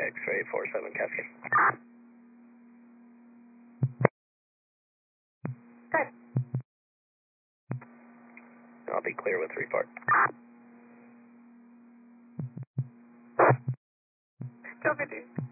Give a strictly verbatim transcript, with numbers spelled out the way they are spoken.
X-ray four seven Cascade. Good. I'll be clear with report. Go, Victor.